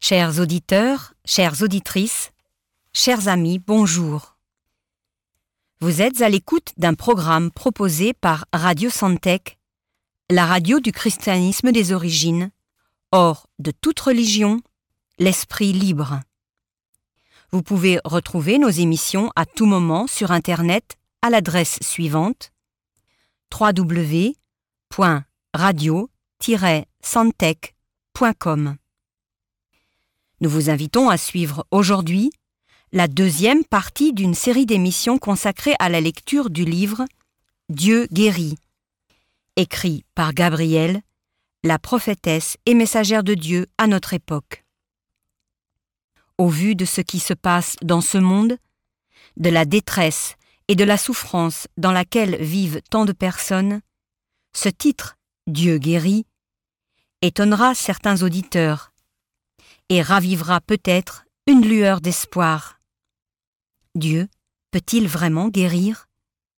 Chers auditeurs, chères auditrices, chers amis, bonjour. Vous êtes à l'écoute d'un programme proposé par Radio Santec, la radio du christianisme des origines, hors de toute religion, l'esprit libre. Vous pouvez retrouver nos émissions à tout moment sur Internet à l'adresse suivante www.radio-santec.com. Nous vous invitons à suivre aujourd'hui la deuxième partie d'une série d'émissions consacrée à la lecture du livre « Dieu guérit », écrit par Gabrielle, la prophétesse et messagère de Dieu à notre époque. Au vu de ce qui se passe dans ce monde, de la détresse et de la souffrance dans laquelle vivent tant de personnes, ce titre « Dieu guérit » étonnera certains auditeurs et ravivera peut-être une lueur d'espoir. Dieu peut-il vraiment guérir ?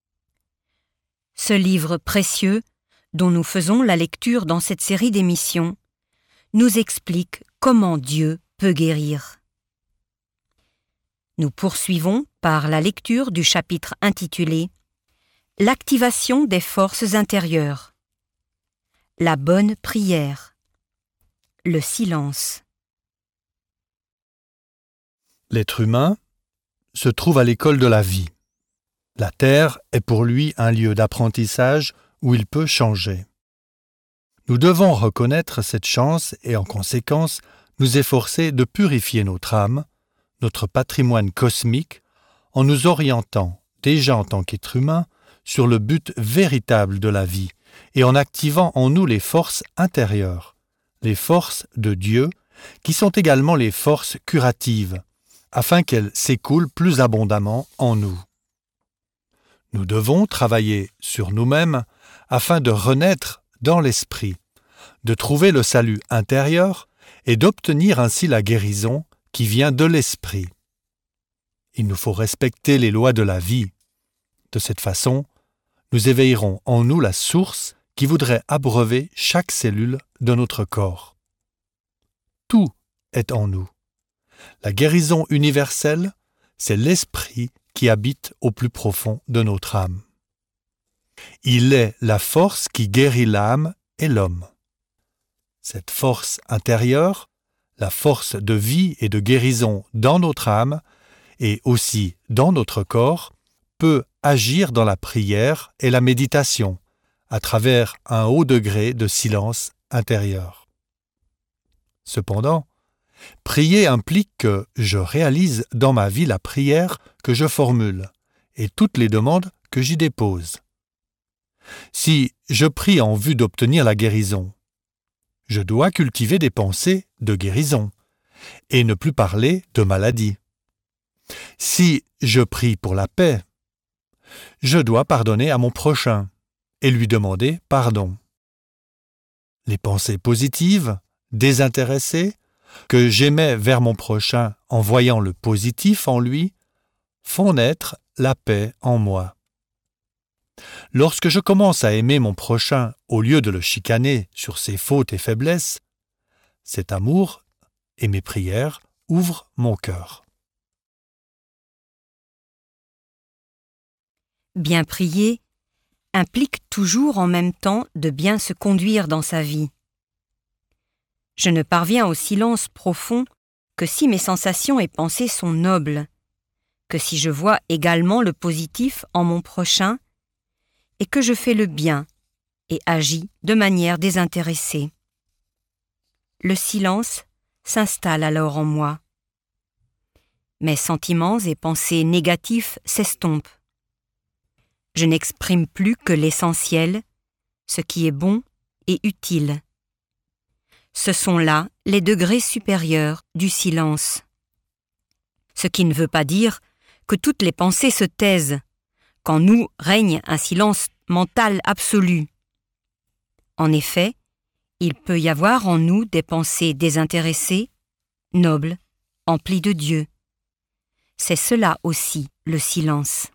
Ce livre précieux, dont nous faisons la lecture dans cette série d'émissions, nous explique comment Dieu peut guérir. Nous poursuivons par la lecture du chapitre intitulé « L'activation des forces intérieures », la bonne prière, le silence. L'être humain se trouve à l'école de la vie. La terre est pour lui un lieu d'apprentissage où il peut changer. Nous devons reconnaître cette chance et en conséquence nous efforcer de purifier notre âme, notre patrimoine cosmique, en nous orientant, déjà en tant qu'être humain, sur le but véritable de la vie et en activant en nous les forces intérieures, les forces de Dieu, qui sont également les forces curatives, afin qu'elles s'écoulent plus abondamment en nous. Nous devons travailler sur nous-mêmes afin de renaître dans l'esprit, de trouver le salut intérieur et d'obtenir ainsi la guérison qui vient de l'esprit. Il nous faut respecter les lois de la vie. De cette façon, nous éveillerons en nous la source qui voudrait abreuver chaque cellule de notre corps. Tout est en nous. La guérison universelle, c'est l'esprit qui habite au plus profond de notre âme. Il est la force qui guérit l'âme et l'homme. Cette force intérieure, la force de vie et de guérison dans notre âme et aussi dans notre corps, peut agir dans la prière et la méditation à travers un haut degré de silence intérieur. Cependant, prier implique que je réalise dans ma vie la prière que je formule et toutes les demandes que j'y dépose. Si je prie en vue d'obtenir la guérison, je dois cultiver des pensées de guérison et ne plus parler de maladie. Si je prie pour la paix, je dois pardonner à mon prochain et lui demander pardon. Les pensées positives, désintéressées, que j'émets vers mon prochain en voyant le positif en lui, font naître la paix en moi. Lorsque je commence à aimer mon prochain au lieu de le chicaner sur ses fautes et faiblesses, cet amour et mes prières ouvrent mon cœur. Bien prier implique toujours en même temps de bien se conduire dans sa vie. Je ne parviens au silence profond que si mes sensations et pensées sont nobles, que si je vois également le positif en mon prochain et que je fais le bien et agis de manière désintéressée. Le silence s'installe alors en moi. Mes sentiments et pensées négatifs s'estompent. Je n'exprime plus que l'essentiel, ce qui est bon et utile. Ce sont là les degrés supérieurs du silence. Ce qui ne veut pas dire que toutes les pensées se taisent, qu'en nous règne un silence mental absolu. En effet, il peut y avoir en nous des pensées désintéressées, nobles, emplies de Dieu. C'est cela aussi le silence.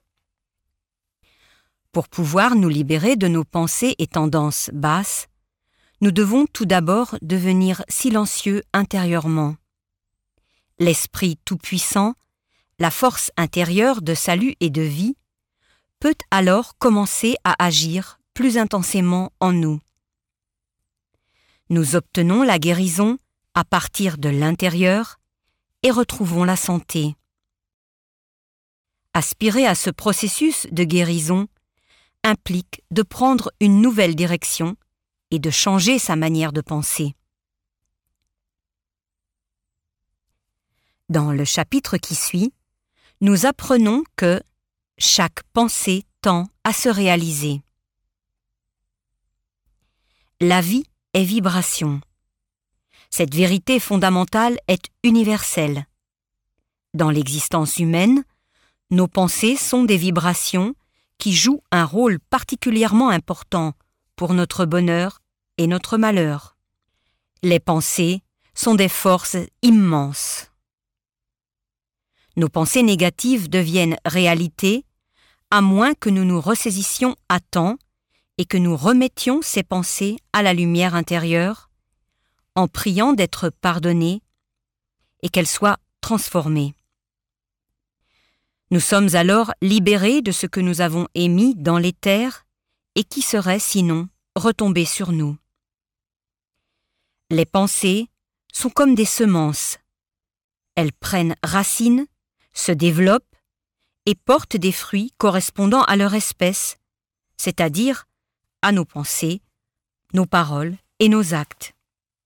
Pour pouvoir nous libérer de nos pensées et tendances basses, nous devons tout d'abord devenir silencieux intérieurement. l'Esprit Tout-Puissant, la force intérieure de salut et de vie, peut alors commencer à agir plus intensément en nous. Nous obtenons la guérison à partir de l'intérieur et retrouvons la santé. Aspirer à ce processus de guérison implique de prendre une nouvelle direction et de changer sa manière de penser. Dans le chapitre qui suit, nous apprenons que chaque pensée tend à se réaliser. La vie est vibration. Cette vérité fondamentale est universelle. Dans l'existence humaine, nos pensées sont des vibrations qui jouent un rôle particulièrement important pour notre bonheur et notre malheur. Les pensées sont des forces immenses. Nos pensées négatives deviennent réalité à moins que nous nous ressaisissions à temps et que nous remettions ces pensées à la lumière intérieure en priant d'être pardonnées et qu'elles soient transformées. Nous sommes alors libérés de ce que nous avons émis dans l'éther et qui serait sinon retombé sur nous. Les pensées sont comme des semences. Elles prennent racine, se développent et portent des fruits correspondant à leur espèce, c'est-à-dire à nos pensées, nos paroles et nos actes.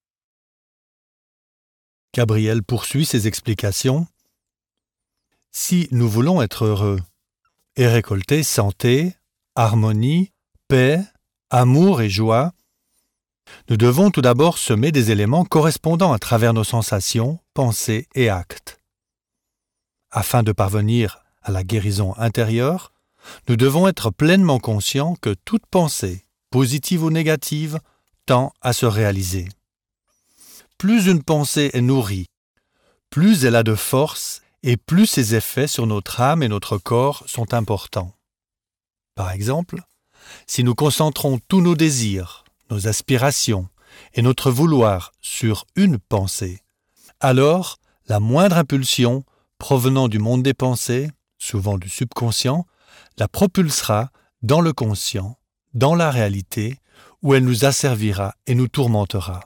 Gabriel poursuit ses explications. Si nous voulons être heureux et récolter santé, harmonie, paix, amour et joie, nous devons tout d'abord semer des éléments correspondant à travers nos sensations, pensées et actes. Afin de parvenir à la guérison intérieure, nous devons être pleinement conscients que toute pensée, positive ou négative, tend à se réaliser. Plus une pensée est nourrie, plus elle a de force et plus ses effets sur notre âme et notre corps sont importants. Par exemple, si nous concentrons tous nos désirs, nos aspirations et notre vouloir sur une pensée, alors la moindre impulsion provenant du monde des pensées, souvent du subconscient, la propulsera dans le conscient, dans la réalité, où elle nous asservira et nous tourmentera.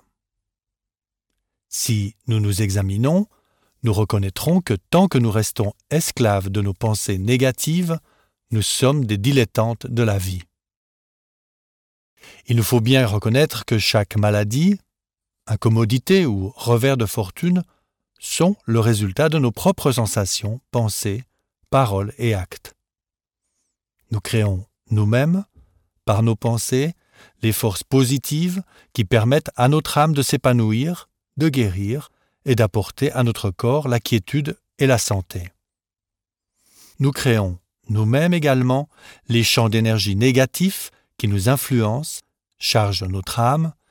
Si nous nous examinons, nous reconnaîtrons que tant que nous restons esclaves de nos pensées négatives, nous sommes des dilettantes de la vie. Il nous faut bien reconnaître que chaque maladie, incommodité ou revers de fortune sont le résultat de nos propres sensations, pensées, paroles et actes. Nous créons nous-mêmes, par nos pensées, les forces positives qui permettent à notre âme de s'épanouir, de guérir et d'apporter à notre corps la quiétude et la santé. Nous créons nous-mêmes également les champs d'énergie négatifs qui nous influencent, chargent notre âme